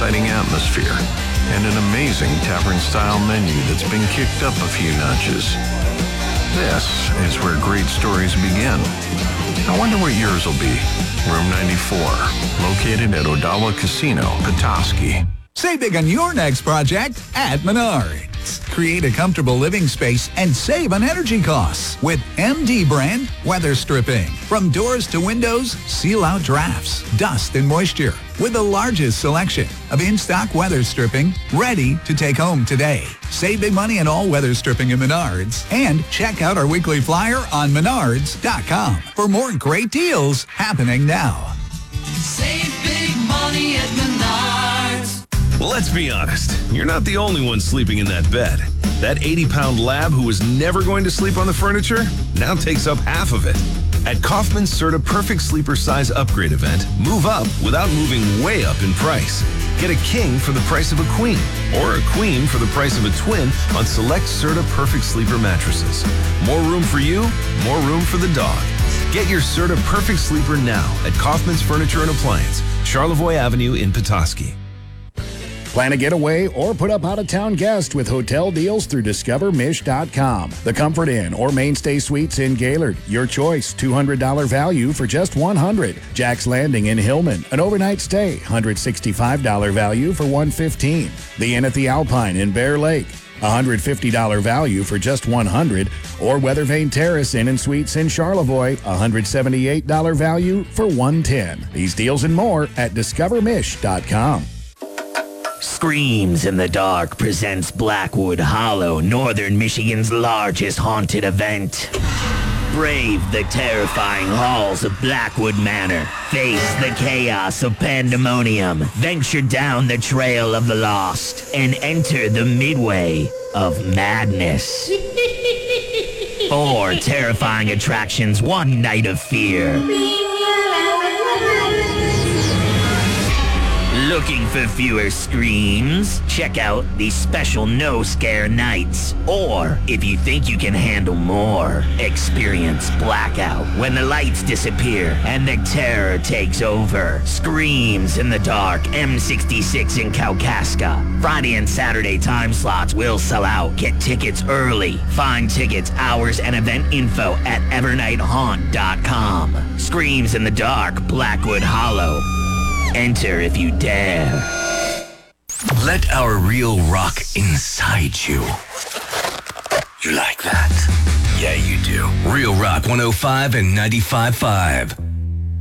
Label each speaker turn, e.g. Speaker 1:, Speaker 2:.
Speaker 1: exciting atmosphere and an amazing tavern-style menu that's been kicked up a few notches. This is where great stories begin. I wonder what yours will be. Room 94, located at Odawa Casino, Petoskey.
Speaker 2: Save big on your next project at Menards. Create a comfortable living space and save on energy costs with MD brand weather stripping. From doors to windows, seal out drafts, dust, and moisture with the largest selection of in-stock weather stripping ready to take home today. Save big money on all weather stripping at Menards and check out our weekly flyer on menards.com for more great deals happening now.
Speaker 3: Save big money at Menards.
Speaker 4: Let's be honest, you're not the only one sleeping in that bed. That 80-pound lab who was never going to sleep on the furniture now takes up half of it. At Kaufman's Serta Perfect Sleeper Size Upgrade event, move up without moving way up in price. Get a king for the price of a queen, or a queen for the price of a twin on select Serta Perfect Sleeper mattresses. More room for you, more room for the dog. Get your Serta Perfect Sleeper now at Kaufman's Furniture and Appliance, Charlevoix Avenue in Petoskey.
Speaker 5: Plan a getaway or put up out-of-town guests with hotel deals through DiscoverMish.com. The Comfort Inn or Mainstay Suites in Gaylord. Your choice, $200 value for just $100. Jack's Landing in Hillman, an overnight stay, $165 value for $115. The Inn at the Alpine in Bear Lake, $150 value for just $100. Or Weathervane Terrace Inn and Suites in Charlevoix, $178 value for $110. These deals and more at DiscoverMish.com.
Speaker 6: Screams in the Dark presents Blackwood Hollow, Northern Michigan's largest haunted event. Brave the terrifying halls of Blackwood Manor. Face the chaos of pandemonium. Venture down the trail of the lost and enter the midway of madness. 4 terrifying attractions, 1 night of fear. Looking for fewer screams? Check out these special no scare nights. Or, if you think you can handle more, experience Blackout when the lights disappear and the terror takes over. Screams in the Dark, M66 in Kalkaska. Friday and Saturday time slots will sell out. Get tickets early. Find tickets, hours, and event info at EverNightHaunt.com. Screams in the Dark, Blackwood Hollow. Enter if you dare.
Speaker 7: Let our real rock inside you. You like that? Yeah, you do. Real Rock 105 and 95.5.